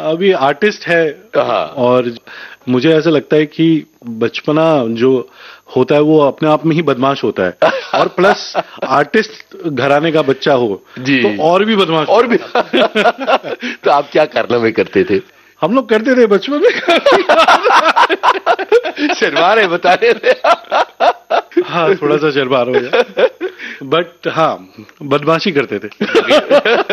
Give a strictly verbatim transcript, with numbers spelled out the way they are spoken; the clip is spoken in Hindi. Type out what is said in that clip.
अभी आर्टिस्ट है और मुझे ऐसा लगता है कि बचपना जो होता है वो अपने आप में ही बदमाश होता है और प्लस आर्टिस्ट घराने का बच्चा हो जी, तो और भी बदमाश और भी तो आप क्या कारनामे करते थे? हम लोग करते थे बचपन में। शर्मा रहे बता रहे थे। हाँ थोड़ा सा शर्मा हो गया बट हाँ बदमाशी करते थे।